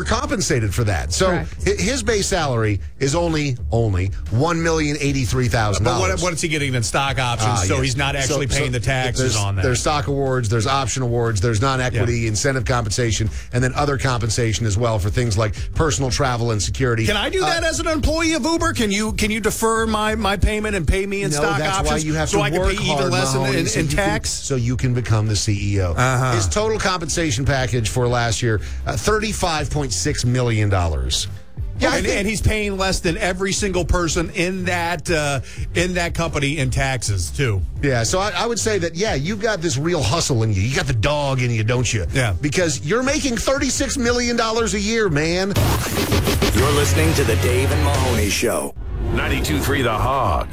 compensated for that. So his base salary is only $1,083,000. But what is he getting in stock options? So he's not actually paying the taxes on that. There's stock awards, there's option awards, there's non-equity incentive compensation, and then other compensation as well for things like personal travel and security. Can I do that as an employee of Uber? Can you defer my payment and pay me in stock that's options? Why you have so to I can work pay even hard, less Mahoney, in tax? So you can become the CEO. His total compensation package for last year, $35.6 million. Yeah, and he's paying less than every single person in that company in taxes, too. Yeah, so I would say that, you've got this real hustle in you. You got the dog in you, don't you? Yeah. Because you're making $36 million a year, man. You're listening to the Dave and Mahoney Show. 92.3 The Hog.